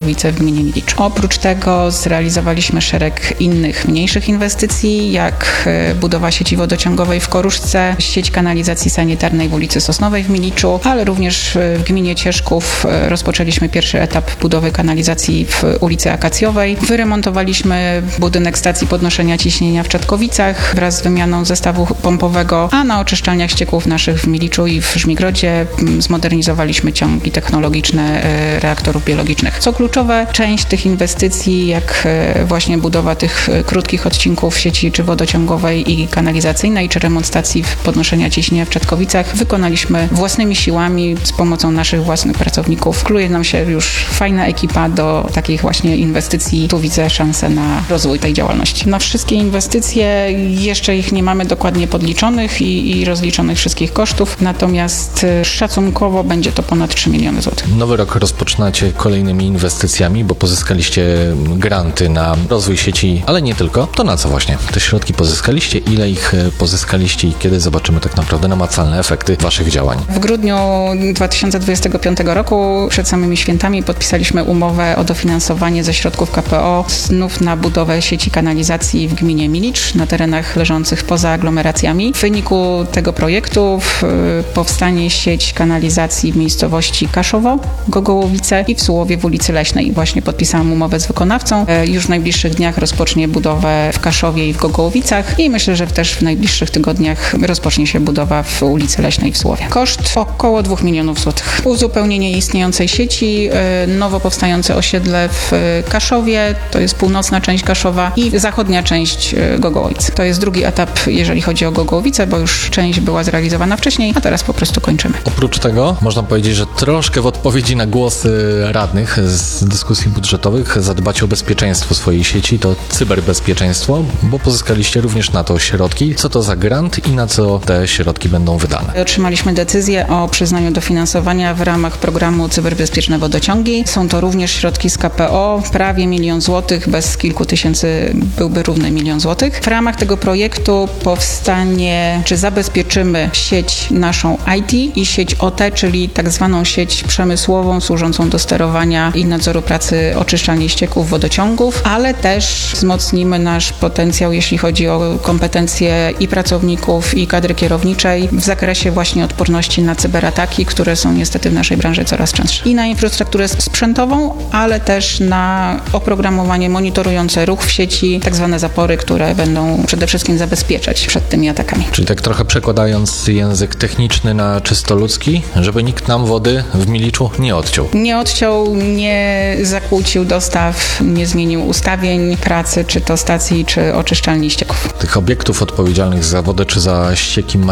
Czatkowice w gminie Milicz. Oprócz tego zrealizowaliśmy szereg innych mniejszych inwestycji, jak budowa sieci wodociągowej w Koruszce, sieć kanalizacji sanitarnej w ulicy Sosnowej w Miliczu, ale również w gminie Cieszków rozpoczęliśmy pierwszy etap budowy kanalizacji w ulicy Akacjowej. Wyremontowaliśmy budynek stacji podnoszenia ciśnienia w Czatkowicach wraz z wymianą zestawu pompowego, a na oczyszczalniach ścieków naszych w Miliczu i w Żmigrodzie zmodernizowaliśmy ciągi technologiczne reaktorów biologicznych. Co kluczowe, część tych inwestycji, jak właśnie budowa tych krótkich odcinków sieci czy wodociągowej i kanalizacyjnej, czy remont stacji podnoszenia ciśnienia w Czatkowicach wykonaliśmy własnymi siłami z pomocą naszych własnych pracowników. Kluje nam się już fajna ekipa do takich właśnie inwestycji. Tu widzę szansę na rozwój tej działalności. Na wszystkie inwestycje jeszcze ich nie mamy dokładnie podliczonych i rozliczonych wszystkich kosztów, natomiast szacunkowo będzie to ponad 3 miliony złotych. Nowy rok rozpoczynacie kolejnymi inwestycjami, bo pozyskaliście granty na rozwój sieci, ale nie tylko. To na co właśnie te środki pozyskaliście? Ile ich pozyskaliście i kiedy zobaczymy tak naprawdę namacalne efekty waszych działań? W grudniu 2025 roku przed samymi świętami podpisaliśmy umowę o dofinansowanie ze środków KPO znów na budowę sieci kanalizacji w gminie Milicz na terenach leżących poza aglomeracjami. W wyniku tego projektu powstanie sieć kanalizacji w miejscowości Kaszowo, Gogołowice i w Sułowie w ulicy Leśnej. Właśnie podpisałam umowę z wykonawcą. Już w najbliższych dniach rozpocznie budowę w Kaszowie i w Gogołowicach i myślę, że też w najbliższych tygodniach rozpocznie się budowa w ulicy Leśnej w Sułowie. Koszt około 2 milionów złotych. Uzupełnienie istniejącej sieci, nowo powstające osiedle w Kaszowie, to jest północna część Kaszowa i zachodnia część Gogołowic. To jest drugi etap, jeżeli chodzi o Gogołowice, bo już część była zrealizowana wcześniej, a teraz po prostu kończymy. Oprócz tego można powiedzieć, że troszkę w odpowiedzi na głosy radnych z dyskusji budżetowych zadbacie o bezpieczeństwo swojej sieci, to cyberbezpieczeństwo, bo pozyskaliście również na to środki. Co to za grant i na co te środki będą wydane? Otrzymaliśmy decyzję o przyznaniu dofinansowania w ramach programu Cyberbezpieczne Wodociągi. Są to również środki z KPO, prawie 1 milion złotych, bez kilku tysięcy byłby równy 1 milion złotych. W ramach tego projektu powstanie, czy zabezpieczymy sieć naszą IT i sieć OT, czyli tak zwaną sieć przemysłową służącą do sterowania i nadzoru pracy oczyszczalni ścieków, wodociągów, ale też wzmocnimy nasz potencjał, jeśli chodzi o kompetencje i pracowników, i kadry kierowniczej w zakresie właśnie odporności na cyberataki, które są niestety w naszej branży coraz częstsze. I na infrastrukturę sprzętową, ale też na oprogramowanie monitorujące ruch w sieci, tak zwane zapory, które będą przede wszystkim zabezpieczać przed tymi atakami. Czyli tak trochę przekładając język techniczny na czysto ludzki, żeby nikt nam wody w Miliczu nie odciął. Nie odciął, nie zakłócił dostaw, nie zmienił ustawień pracy, czy to stacji, czy oczyszczalni ścieków. Tych obiektów odpowiedzialnych za wodę czy za ścieki